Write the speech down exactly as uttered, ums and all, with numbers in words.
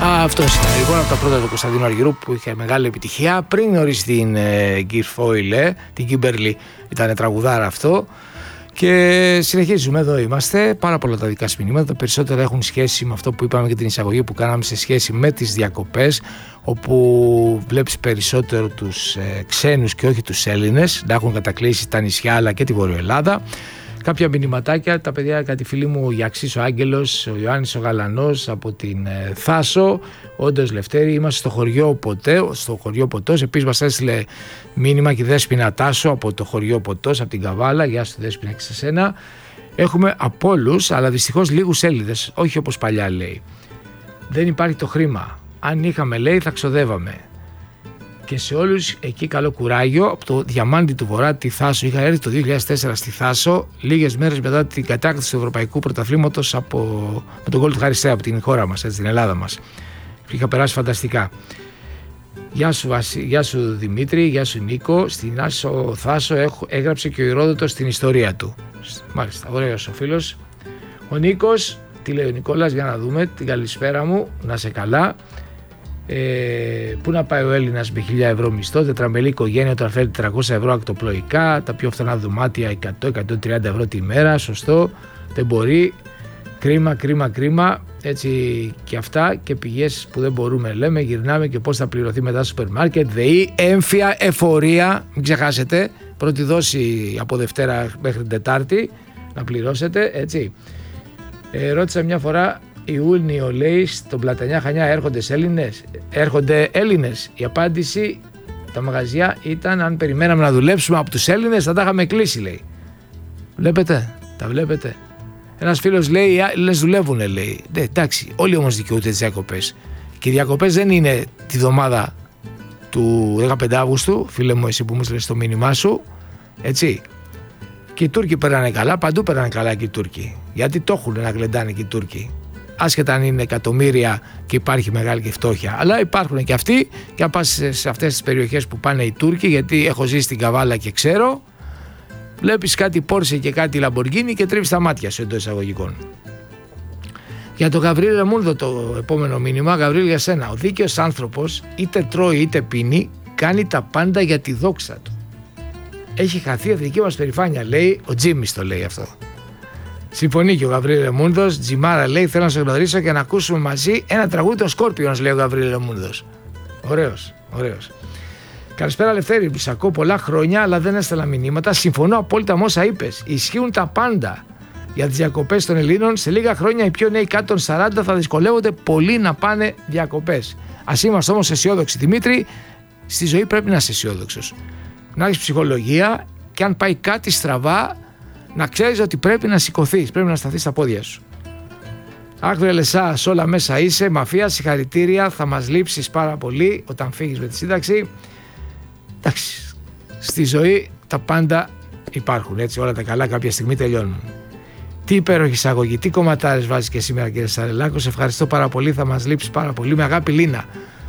Αυτό ήταν λοιπόν από τα πρώτα του Κωνσταντίνου Αργυρού που είχε μεγάλη επιτυχία. Πριν ορίσει την ε, Γκυρφόιλ, ε, την Κίμπερλι, ήταν τραγουδάρα αυτό. Και συνεχίζουμε, εδώ είμαστε. Πάρα πολλά τα δικά σας μηνύματα. Τα περισσότερα έχουν σχέση με αυτό που είπαμε και την εισαγωγή που κάναμε σε σχέση με τις διακοπές, όπου βλέπεις περισσότερο τους ε, ξένους και όχι τους Έλληνες να έχουν κατακλείσει τα νησιά αλλά και τη Βορειοελλάδα. Κάποια μηνυματάκια, τα παιδιά, κάτι φίλοι μου, Γιαξής ο Άγγελος, ο Ιωάννης ο Γαλανός από την ε, Θάσο, όντως Λευτέρη, είμαστε στο χωριό Ποτέ, στο χωριό Ποτός. Επίσης μας έστειλε μήνυμα και η Δέσποινα Τάσο από το χωριό Ποτός, από την Καβάλα. Γεια σου Δέσποινα και σε σένα. Έχουμε από όλους, αλλά δυστυχώς λίγους Έλληνες, όχι όπως παλιά λέει. Δεν υπάρχει το χρήμα. Αν είχαμε λέει θα ξοδεύαμε. Και σε όλους εκεί καλό κουράγιο. Από το Διαμάντι του Βορρά, τη Θάσο, είχα έρθει το δύο χιλιάδες τέσσερα στη Θάσο, λίγες μέρες μετά την κατάκτηση του Ευρωπαϊκού Πρωταθλήματος από, με τον γκολ του Χαριστέα από την χώρα μας, έτσι, την Ελλάδα μας. Είχα περάσει φανταστικά. Γεια σου, Βασι, γεια σου Δημήτρη, γεια σου Νίκο. Στην Άσο Θάσο έχω, έγραψε και ο Ηρόδοτος την ιστορία του. Μάλιστα, ωραίος ο φίλος. Ο Νίκος, τι λέει ο Νικόλας, για να δούμε, την καλησπέρα μου, να σε καλά. Ε, πού να πάει ο Έλληνας με χίλια ευρώ μισθό, τετραμελή οικογένεια όταν φέρει τετρακόσια ευρώ ακτοπλοϊκά, τα πιο φθηνά δωμάτια εκατό με εκατόν τριάντα ευρώ τη μέρα, σωστό, δεν μπορεί, κρίμα, κρίμα, κρίμα, έτσι και αυτά και πηγές που δεν μπορούμε λέμε, γυρνάμε και πώς θα πληρωθεί μετά στο σούπερ μάρκετ, ΔΕΗ, έμφυα, εφορία, μην ξεχάσετε, πρώτη δόση από Δευτέρα μέχρι την Τετάρτη να πληρώσετε, έτσι. Ε, ρώτησα μια φορά, Ιούνιο λέει στον Πλατανιά Χανιά έρχονται Έλληνες, έρχονται Έλληνες. Η απάντηση τα μαγαζιά ήταν αν περιμέναμε να δουλέψουμε από τους Έλληνες θα τα είχαμε κλείσει λέει. Βλέπετε, τα βλέπετε. Ένας φίλος λέει οι Έλληνες δουλεύουν λέει. Ναι, εντάξει, όλοι όμως δικαιούνται τις διακοπές. Και οι διακοπές δεν είναι τη βδομάδα του δεκαπέντε Αυγούστου, φίλε μου εσύ που μου στείλες το μήνυμά σου, έτσι. Και οι Τούρκοι περνάνε καλά, παντού περνάνε καλά και οι Τούρκοι. Γιατί το έχουν να γλεντάνε και οι Τούρκοι. Άσχετα αν είναι εκατομμύρια και υπάρχει μεγάλη και φτώχεια. Αλλά υπάρχουν και αυτοί, και αν πας σε αυτές τις περιοχές που πάνε οι Τούρκοι, γιατί έχω ζήσει στην Καβάλα και ξέρω, βλέπεις κάτι Πόρσε και κάτι Λαμποργκίνι και τρίβεις τα μάτια σου εντός εισαγωγικών. Για τον Γαβρίλ Ρεμούνδο το επόμενο μήνυμα, Γαβρίλ για σένα. Ο δίκαιος άνθρωπος είτε τρώει είτε πίνει, κάνει τα πάντα για τη δόξα του. Έχει χαθεί η εθνική μας περηφάνεια, λέει, ο Τζίμις το λέει αυτό. Συμφωνεί και ο Γαβρίλ Ρεμούνδος. Τζιμάρα λέει: θέλω να σε γνωρίσω και να ακούσουμε μαζί ένα τραγούδι των Σκόρπιονς, λέει ο Γαβρίλ Ρεμούνδος. Ωραίος, ωραίος. Καλησπέρα Λευτέρη, που ακούω πολλά χρόνια, αλλά δεν έστελα μηνύματα. Συμφωνώ απόλυτα με όσα είπες. Ισχύουν τα πάντα για τις διακοπές των Ελλήνων. Σε λίγα χρόνια οι πιο νέοι κάτω των σαράντα θα δυσκολεύονται πολύ να πάνε διακοπές. Ας είμαστε όμως αισιόδοξοι, Δημήτρη. Στη ζωή πρέπει να είσαι αισιόδοξος. Να έχεις ψυχολογία και αν πάει κάτι στραβά, να ξέρεις ότι πρέπει να σηκωθείς, πρέπει να σταθείς στα πόδια σου. Αχ βρε Λεσά, σ' όλα μέσα είσαι, μαφία, συγχαρητήρια, θα μας λείψεις πάρα πολύ όταν φύγεις με τη σύνταξη. Εντάξει, στη ζωή τα πάντα υπάρχουν, έτσι, όλα τα καλά κάποια στιγμή τελειώνουν. Τι υπέροχη εισαγωγή, τι κομματάρες βάζεις και σήμερα κύριε Σαρελάκο, σε ευχαριστώ πάρα πολύ, θα μας λείψεις πάρα πολύ, με αγάπη Λίνα.